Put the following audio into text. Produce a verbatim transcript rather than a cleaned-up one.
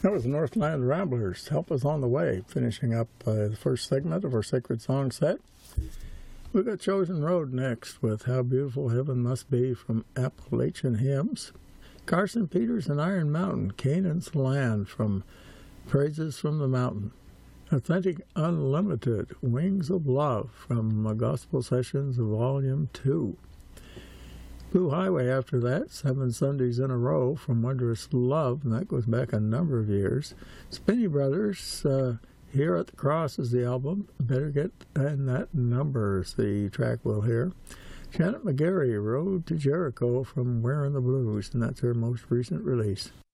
That was Northland Ramblers, Help Us on the Way, finishing up uh, the first segment of our Sacred Song set. We've got Chosen Road next with How Beautiful Heaven Must Be from Appalachian Hymns. Carson Peters and Iron Mountain, Canaan's Land from Praises from the Mountain. Authentic Unlimited, Wings of Love from uh, Gospel Sessions Volume two. Blue Highway after that, Seven Sundays in a Row from Wondrous Love, and that goes back a number of years. Spinney Brothers, uh, Here at the Cross is the album. Better Get in That Number is the track we'll hear. Janet McGarry, Road to Jericho from Wearing the Blues, and that's her most recent release.